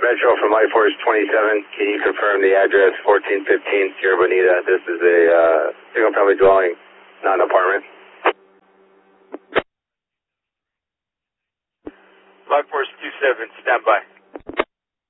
Metro from Life Force 27. Can you confirm the address 1415 Sierra Bonita? This is a single-family dwelling, not an apartment. Life Force 27, stand by.